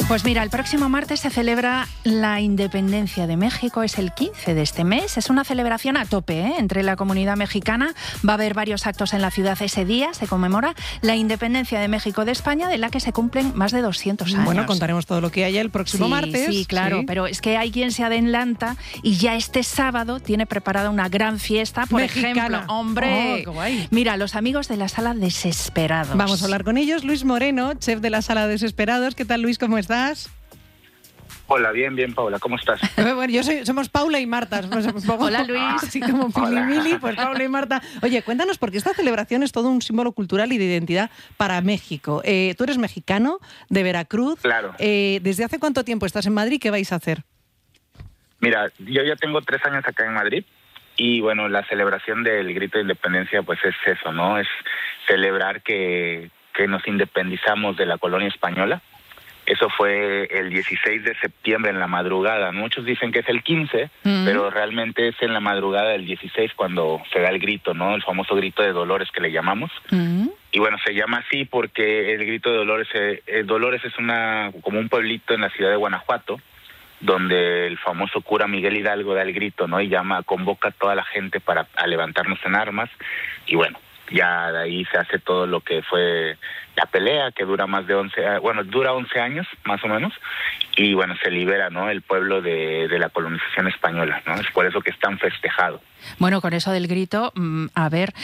Pues mira, el próximo martes se celebra la independencia de México, es el 15 de este mes. Es una celebración a tope, entre la comunidad mexicana. Va a haber varios actos en la ciudad ese día. Se conmemora la independencia de México de España, de la que se cumplen más de 200 años. Bueno, contaremos todo lo que haya el próximo martes. Sí, claro, sí. Pero es que hay quien se adelanta y ya este sábado tiene preparada una gran fiesta, por ejemplo. ¡Hombre! ¡Qué guay! Mira, los amigos de la Sala Desesperados. Vamos a hablar con ellos. Luis Moreno, chef de la Sala Desesperados. ¿Qué tal, Luis? ¿Cómo estás? Hola, bien, Paula, ¿cómo estás? Bueno, somos Paula y Marta. Hola, Luis. Así como Pili, pues Paula y Marta. Oye, cuéntanos, porque esta celebración es todo un símbolo cultural y de identidad para México. Tú eres mexicano, de Veracruz. Claro. ¿Desde hace cuánto tiempo estás en Madrid? ¿Qué vais a hacer? Mira, yo ya tengo 3 años acá en Madrid y, bueno, la celebración del grito de independencia, pues es eso, ¿no? Es celebrar que nos independizamos de la colonia española. Eso fue el 16 de septiembre en la madrugada. Muchos dicen que es el 15, pero realmente es en la madrugada del 16 cuando se da el grito, ¿no? El famoso grito de Dolores que le llamamos. Y bueno, se llama así porque el grito de Dolores, Dolores es como un pueblito en la ciudad de Guanajuato, donde el famoso cura Miguel Hidalgo da el grito, ¿no? Y convoca a toda la gente a levantarnos en armas. Y bueno, ya de ahí se hace todo lo que fue la pelea, que dura dura 11 años, más o menos, y bueno, se libera, ¿no?, el pueblo de la colonización española, ¿no? Es por eso que es tan festejado. Bueno, con eso del grito, a ver,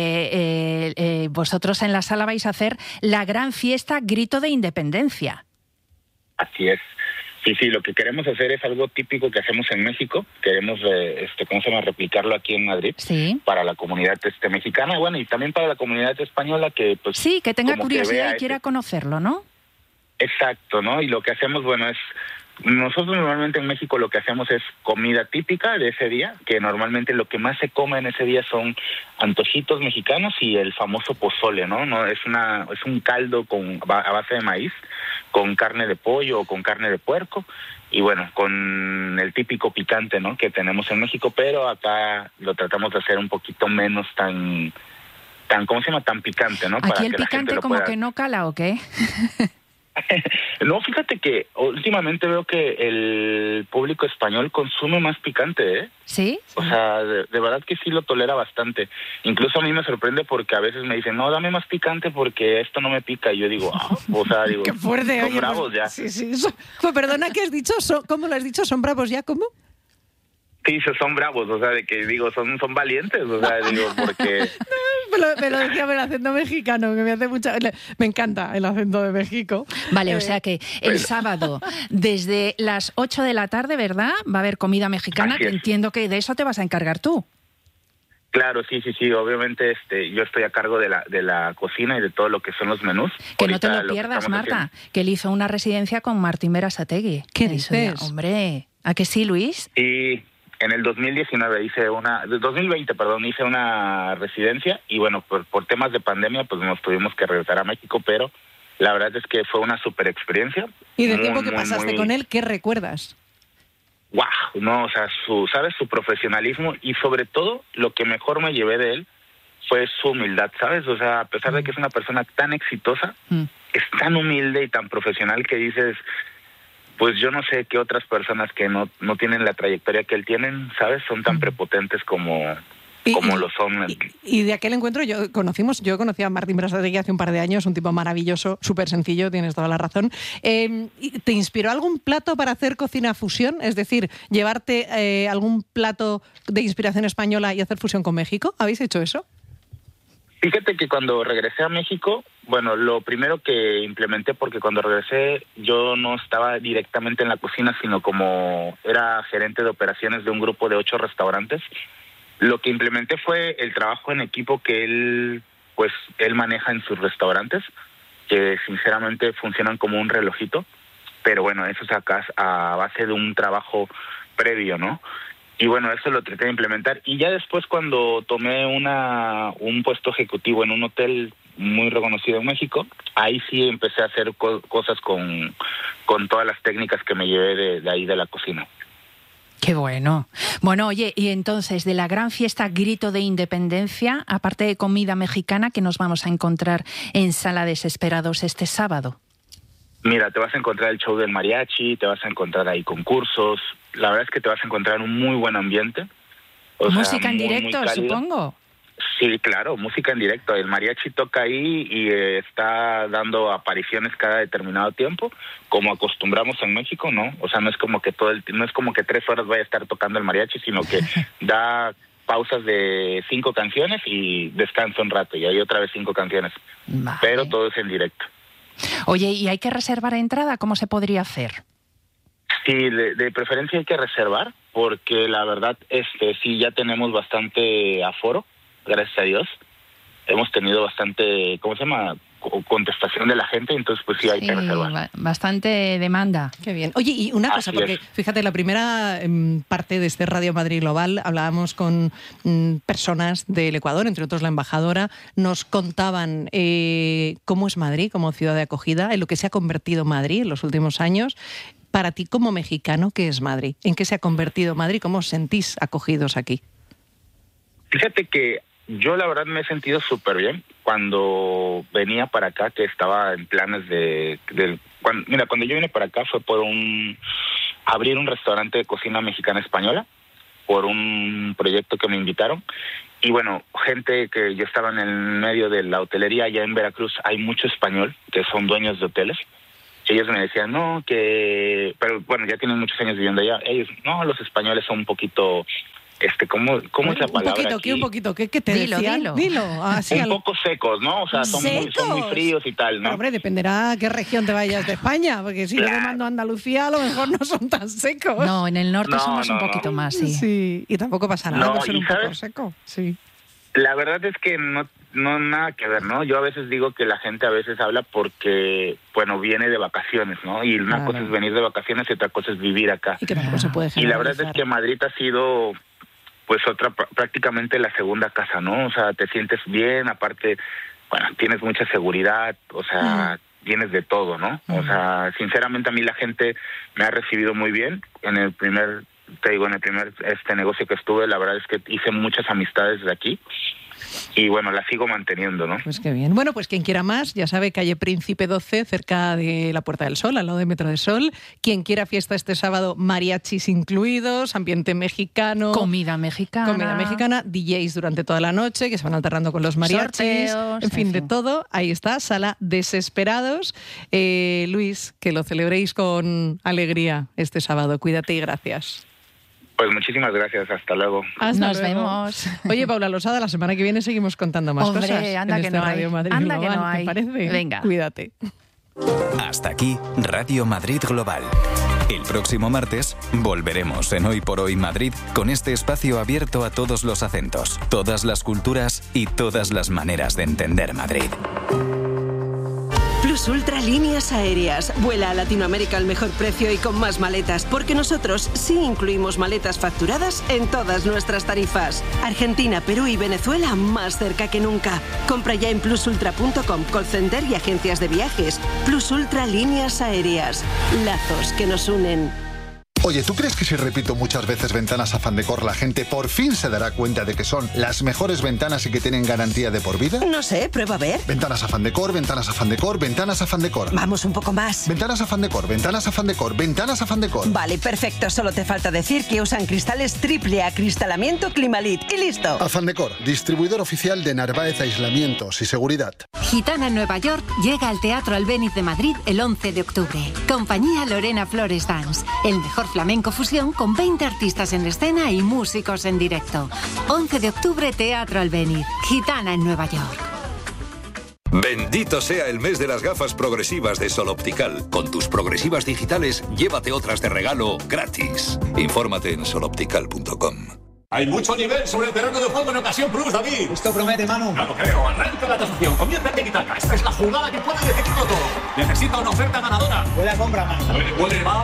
vosotros en la sala vais a hacer la gran fiesta Grito de Independencia. Así es. Sí, lo que queremos hacer es algo típico que hacemos en México. Queremos, replicarlo aquí en Madrid, sí, para la comunidad mexicana, bueno, y también para la comunidad española que, pues, sí, que tenga curiosidad y quiera conocerlo, ¿no? Exacto, ¿no? Y lo que hacemos, bueno, nosotros normalmente en México lo que hacemos es comida típica de ese día, que normalmente lo que más se come en ese día son antojitos mexicanos y el famoso pozole, ¿no? Es un caldo a base de maíz, con carne de pollo o con carne de puerco, y bueno, con el típico picante, ¿no?, que tenemos en México, pero acá lo tratamos de hacer un poquito menos tan ¿cómo se llama?, tan picante, ¿no? Aquí para el que picante como que no cala, ¿o qué? No, fíjate que últimamente veo que el público español consume más picante, ¿eh? ¿Sí? O sea, de verdad que sí lo tolera bastante. Incluso a mí me sorprende porque a veces me dicen, no, dame más picante porque esto no me pica. Y yo digo, digo, qué fuerte, son bravos ya. Sí. Perdona, ¿qué has dicho? ¿Cómo lo has dicho? ¿Son bravos ya? ¿Cómo? Sí, son bravos, o sea, de que digo, son valientes, o sea, digo, porque... Me lo decía el acento mexicano, que me encanta el acento de México. Vale, o sea que el sábado, desde las 8 de la tarde, ¿verdad?, va a haber comida mexicana, que entiendo que de eso te vas a encargar tú. Claro, sí, obviamente yo estoy a cargo de la cocina y de todo lo que son los menús. Que ahorita no te lo pierdas, Marta, que él hizo una residencia con Martín Berasategui. ¿Qué dices? Hombre, ¿a que sí, Luis? Sí. En el 2020 hice una residencia y bueno, por temas de pandemia pues nos tuvimos que regresar a México, pero la verdad es que fue una super experiencia. ¿Y del tiempo que pasaste con él, qué recuerdas? ¡Wow! No, o sea, su profesionalismo y sobre todo lo que mejor me llevé de él fue su humildad, ¿sabes? O sea, a pesar de que es una persona tan exitosa, es tan humilde y tan profesional que dices... Pues yo no sé qué otras personas que no tienen la trayectoria que él tiene, ¿sabes? Son tan prepotentes como lo son. Y de aquel encuentro yo conocí a Martín Berasategui hace un par de años, un tipo maravilloso, súper sencillo, tienes toda la razón. ¿Te inspiró algún plato para hacer cocina fusión? Es decir, llevarte algún plato de inspiración española y hacer fusión con México. ¿Habéis hecho eso? Fíjate que cuando regresé a México, bueno, lo primero que implementé, porque cuando regresé yo no estaba directamente en la cocina, sino como era gerente de operaciones de un grupo de 8 restaurantes, lo que implementé fue el trabajo en equipo que él maneja en sus restaurantes, que sinceramente funcionan como un relojito, pero bueno, eso es acá a base de un trabajo previo, ¿no? Y bueno, eso lo traté de implementar. Y ya después cuando tomé un puesto ejecutivo en un hotel muy reconocido en México, ahí sí empecé a hacer cosas con todas las técnicas que me llevé de ahí de la cocina. ¡Qué bueno! Bueno, oye, y entonces, de la gran fiesta Grito de Independencia, aparte de comida mexicana, ¿qué nos vamos a encontrar en Sala Desesperados este sábado? Mira, te vas a encontrar el show del mariachi, te vas a encontrar ahí concursos. La verdad es que te vas a encontrar un muy buen ambiente. Música en directo, supongo. Sí, claro, música en directo. El mariachi toca ahí y está dando apariciones cada determinado tiempo, como acostumbramos en México, ¿no? O sea, no es como que no es como que 3 horas vaya a estar tocando el mariachi, sino que da pausas de 5 canciones y descansa un rato y hay otra vez 5 canciones. Vale. Pero todo es en directo. Oye, ¿y hay que reservar entrada? ¿Cómo se podría hacer? Sí, de preferencia hay que reservar, porque la verdad, sí, ya tenemos bastante aforo, gracias a Dios. Hemos tenido bastante, contestación de la gente, entonces pues sí hay que reservar. Bastante demanda. Qué bien. Oye, y una cosa, porque fíjate, la primera parte de este Radio Madrid Global hablábamos con personas del Ecuador, entre otros la embajadora, nos contaban cómo es Madrid como ciudad de acogida, en lo que se ha convertido Madrid en los últimos años. Para ti como mexicano, ¿qué es Madrid? ¿En qué se ha convertido Madrid? ¿Cómo os sentís acogidos aquí? Fíjate que yo la verdad me he sentido súper bien cuando venía para acá, que estaba en planes cuando yo vine para acá fue por abrir un restaurante de cocina mexicana española, por un proyecto que me invitaron. Y bueno, gente que yo estaba en el medio de la hotelería allá en Veracruz, hay mucho español que son dueños de hoteles. Ellos me decían, pero bueno, ya tienen muchos años viviendo allá. Ellos, los españoles son un poquito, ¿cómo es la palabra? Un poquito, ¿qué te decían? Dilo. Así un poco secos, ¿no? O sea, son muy fríos y tal, ¿no? Pero, hombre, dependerá a qué región te vayas de España, porque si yo te mando a Andalucía, a lo mejor no son tan secos. No, en el norte somos un poquito más, sí. Sí, y tampoco pasa nada por ser un poco seco. Sí. La verdad es que no nada que ver, ¿no? Yo a veces digo que la gente a veces habla porque, bueno, viene de vacaciones, ¿no? Y una cosa es venir de vacaciones y otra cosa es vivir acá. Y que tampoco se puede generalizar. Y la verdad es que Madrid ha sido, pues, prácticamente la segunda casa, ¿no? O sea, te sientes bien, aparte, bueno, tienes mucha seguridad, o sea, tienes de todo, ¿no? O sea, sinceramente a mí la gente me ha recibido muy bien. En el primer negocio que estuve, la verdad es que hice muchas amistades de aquí. Y bueno, la sigo manteniendo, ¿no? Pues qué bien. Bueno, pues quien quiera más, ya sabe, calle Príncipe 12, cerca de la Puerta del Sol, al lado de Metro del Sol. Quien quiera fiesta este sábado, mariachis incluidos, ambiente mexicano. Comida mexicana, DJs durante toda la noche, que se van alternando con los mariachis. Sorteos, en fin, de todo. Ahí está, sala Desesperados. Luis, que lo celebréis con alegría este sábado. Cuídate y gracias. Pues muchísimas gracias, hasta luego. Nos vemos. Oye, Paula Losada, la semana que viene seguimos contando más cosas. Anda que no hay. Anda que no hay. ¿Te parece? Venga. Cuídate. Hasta aquí, Radio Madrid Global. El próximo martes volveremos en Hoy por Hoy Madrid con este espacio abierto a todos los acentos, todas las culturas y todas las maneras de entender Madrid. Plus Ultra Líneas Aéreas. Vuela a Latinoamérica al mejor precio y con más maletas, porque nosotros sí incluimos maletas facturadas en todas nuestras tarifas. Argentina, Perú y Venezuela más cerca que nunca. Compra ya en plusultra.com, call center y agencias de viajes. Plus Ultra Líneas Aéreas. Lazos que nos unen. Oye, ¿tú crees que si repito muchas veces Ventanas Afán Decor, la gente por fin se dará cuenta de que son las mejores ventanas y que tienen garantía de por vida? No sé, prueba a ver. Ventanas Afán Decor, Ventanas Afán Decor, Ventanas Afán Decor. Vamos un poco más. Ventanas Afán Decor, Ventanas Afán Decor, Ventanas Afán Decor. Vale, perfecto. Solo te falta decir que usan cristales triple acristalamiento Climalit y listo. Afán Decor, distribuidor oficial de Narváez Aislamientos y Seguridad. Gitana en Nueva York llega al Teatro Albéniz de Madrid el 11 de octubre. Compañía Lorena Flores Dance. El mejor flamenco fusión con 20 artistas en escena y músicos en directo. 11 de octubre, Teatro Albéniz. Gitana en Nueva York. Bendito sea el mes de las gafas progresivas de Sol Optical. Con tus progresivas digitales, llévate otras de regalo gratis. Infórmate en soloptical.com. Hay mucho nivel sobre el terreno de juego en Ocasión Plus, David. Esto promete, Manu. No lo creo. Arranca la tasación. Comienza el tiki-taka. Esta es la jugada que puede decidirlo todo. Necesita una oferta ganadora. Buena compra, Manu. Puede. Va.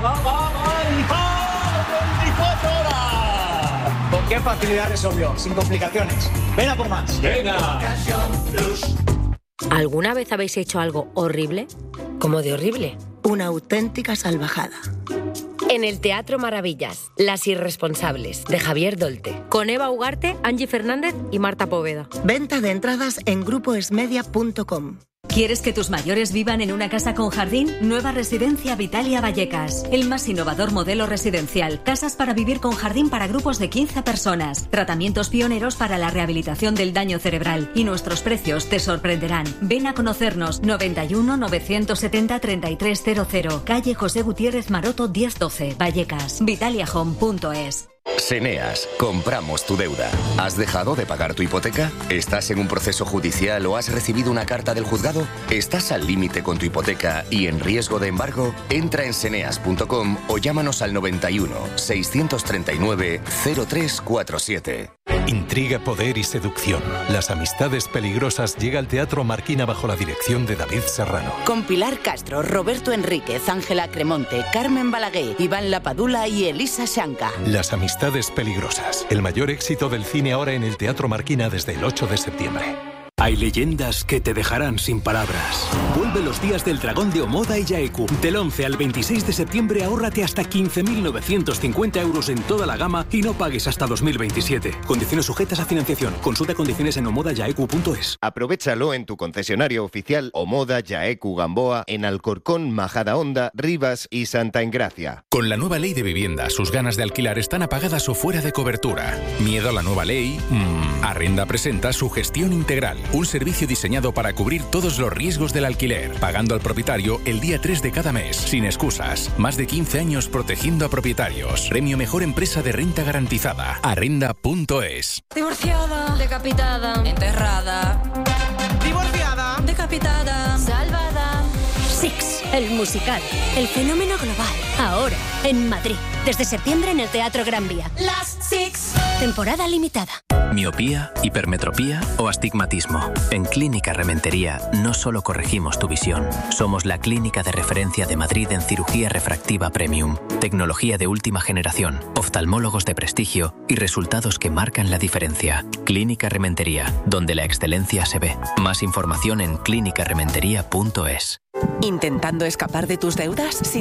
24 horas. ¿Con qué facilidad resolvió? Sin complicaciones. Ven a por más. Venga. ¿Alguna vez habéis hecho algo horrible? ¿Cómo de horrible? Una auténtica salvajada. En el Teatro Maravillas, Las Irresponsables, de Javier Dolte, con Eva Ugarte, Angie Fernández y Marta Poveda. Venta de entradas en grupoesmedia.com. ¿Quieres que tus mayores vivan en una casa con jardín? Nueva residencia Vitalia Vallecas. El más innovador modelo residencial. Casas para vivir con jardín para grupos de 15 personas. Tratamientos pioneros para la rehabilitación del daño cerebral. Y nuestros precios te sorprenderán. Ven a conocernos. 91 970 3300. Calle José Gutiérrez Maroto 1012. Vallecas. vitaliahome.es. Seneas, compramos tu deuda. ¿Has dejado de pagar tu hipoteca? ¿Estás en un proceso judicial o has recibido una carta del juzgado? ¿Estás al límite con tu hipoteca y en riesgo de embargo? Entra en seneas.com o llámanos al 91 639 0347. Intriga, poder y seducción. Las amistades peligrosas llega al Teatro Marquina bajo la dirección de David Serrano. Con Pilar Castro, Roberto Enríquez, Ángela Cremonte, Carmen Balaguer, Iván Lapadula y Elisa Shanka. Las amistades peligrosas. El mayor éxito del cine ahora en el Teatro Marquina desde el 8 de septiembre. Hay leyendas que te dejarán sin palabras. Vuelve los días del dragón de Omoda y Yaeku. Del 11 al 26 de septiembre ahórrate hasta 15.950 euros en toda la gama y no pagues hasta 2027. Condiciones sujetas a financiación. Consulta condiciones en omodayaeku.es. Aprovechalo en tu concesionario oficial Omoda Yaeku Gamboa en Alcorcón, Majadahonda, Rivas y Santa Engracia. Con la nueva ley de vivienda, sus ganas de alquilar están apagadas o fuera de cobertura. ¿Miedo a la nueva ley? Arrenda presenta su gestión integral. Un servicio diseñado para cubrir todos los riesgos del alquiler, pagando al propietario el día 3 de cada mes, sin excusas. Más de 15 años protegiendo a propietarios. Premio Mejor Empresa de Renta Garantizada. Arrenda.es. Divorciada, decapitada, enterrada, divorciada, decapitada, salvada. Six, el musical, el fenómeno global. Ahora, en Madrid. Desde septiembre en el Teatro Gran Vía. Last Six. Temporada limitada. Miopía, hipermetropía o astigmatismo. En Clínica Rementería no solo corregimos tu visión, somos la clínica de referencia de Madrid en cirugía refractiva premium, tecnología de última generación, oftalmólogos de prestigio y resultados que marcan la diferencia. Clínica Rementería, donde la excelencia se ve. Más información en clinicarementería.es. ¿Intentando escapar de tus deudas sin